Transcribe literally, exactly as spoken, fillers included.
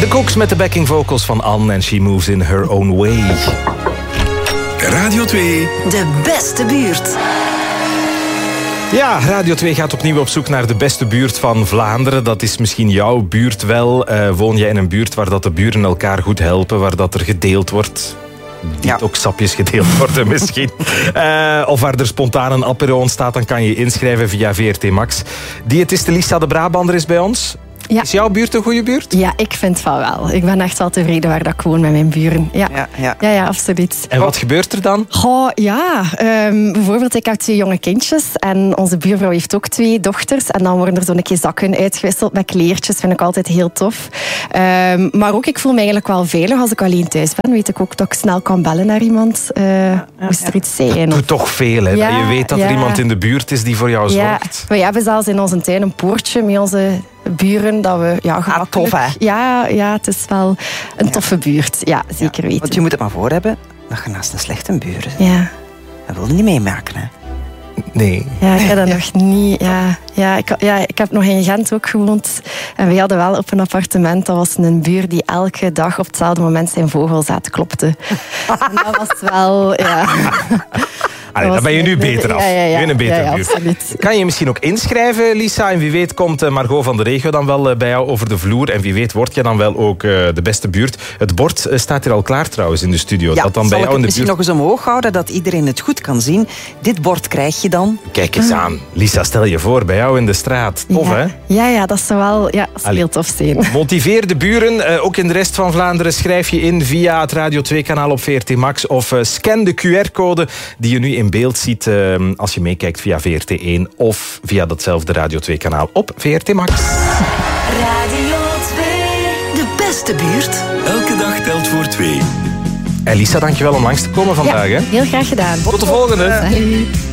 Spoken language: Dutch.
De Cooks met de backing vocals van Anne en She Moves in Her Own Way. Radio twee. De beste buurt. Ja, Radio twee gaat opnieuw op zoek naar de beste buurt van Vlaanderen. Dat is misschien jouw buurt wel. Uh, woon jij in een buurt waar dat de buren elkaar goed helpen, waar dat er gedeeld wordt? Die ja. ook sapjes gedeeld worden misschien. uh, of waar er spontaan een apero ontstaat, dan kan je inschrijven via V R T Max. Diëtiste Lisa de Brabander is bij ons. Ja. Is jouw buurt een goede buurt? Ja, ik vind van wel. Ik ben echt wel tevreden waar dat ik woon met mijn buren. Ja, ja, ja. ja, ja absoluut. En wat gebeurt er dan? Goh, ja, um, bijvoorbeeld ik heb twee jonge kindjes en onze buurvrouw heeft ook twee dochters. En dan worden er zo'n keer zakken uitgewisseld met kleertjes. Vind ik altijd heel tof. Um, maar ook, ik voel me eigenlijk wel veilig als ik alleen thuis ben. Weet ik ook dat ik snel kan bellen naar iemand. Uh, ja, ja, moest er iets zijn. Dat doet toch veel, hè? Ja, dat je weet dat ja. er iemand in de buurt is die voor jou zorgt. Ja. We hebben zelfs in onze tuin een poortje met onze buren, dat we ja, gemakkelijk... Ah, tof, hè? Ja, ja, het is wel een toffe buurt. Ja, zeker ja, weten. Want je moet het maar voor hebben dat je naast een slechte buur zit. Ja. Dat wil je niet meemaken, hè? Nee. Ja, ik heb dat nog niet... Ja, ja, ik, ja, ik heb nog in Gent ook gewoond. En we hadden wel op een appartement, dat was een buur die elke dag op hetzelfde moment zijn vogelzaad klopte. En dat was wel... Ja... Allee, dan ben je nu beter af. Ja, ja, ja. Nu een betere ja, ja, buurt. absoluut. Kan je misschien ook inschrijven, Lisa? En wie weet komt Margot van de Regio dan wel bij jou over de vloer. En wie weet word je dan wel ook de beste buurt. Het bord staat hier al klaar trouwens in de studio. Ja, dat dan bij jou in de misschien buurt... nog eens omhoog houden, dat iedereen het goed kan zien. Dit bord krijg je dan. Kijk eens aan. Lisa, stel je voor, bij jou in de straat. Tof, ja. hè? Ja, ja, dat zou wel ja, dat heel tof zijn. Motiveer de buren. Uh, ook in de rest van Vlaanderen schrijf je in via het Radio twee kanaal op V R T Max. Of uh, scan de Q R-code die je nu in beeld ziet... Uh, als je meekijkt via V R T één of via datzelfde Radio twee kanaal op V R T Max. Radio twee, de beste buurt. Elke dag telt voor twee. Elisa, dankjewel om langs te komen vandaag. Ja, hè? heel graag gedaan. Tot de volgende. Salut.